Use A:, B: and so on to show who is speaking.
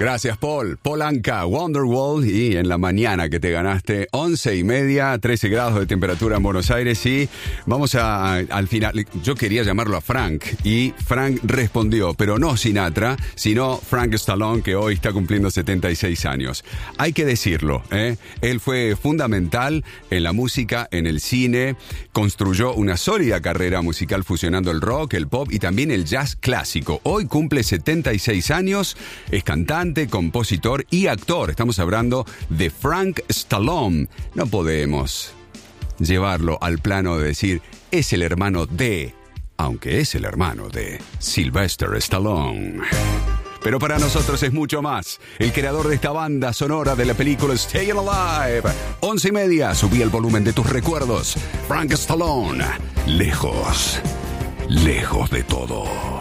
A: Gracias, Paul. Paul Anka, Wonderwall. Y en la mañana que te ganaste 11:30, 13 grados de temperatura en Buenos Aires. Y vamos al final. Yo quería llamarlo a Frank. Y Frank respondió, pero no Sinatra, sino Frank Stallone, que hoy está cumpliendo 76 años. Hay que decirlo, ¿eh? Él fue fundamental en la música, en el cine. Construyó una sólida carrera musical fusionando el rock, el pop y también el jazz clásico. Hoy cumple 76 años. Es cantante, compositor y actor. Estamos hablando de Frank Stallone. No podemos llevarlo al plano de decir es el hermano de, aunque es el hermano de Sylvester Stallone. Pero para nosotros es mucho más. El creador de esta banda sonora de la película Staying Alive. 11:30, subí el volumen de tus recuerdos. Frank Stallone, lejos, lejos de todo.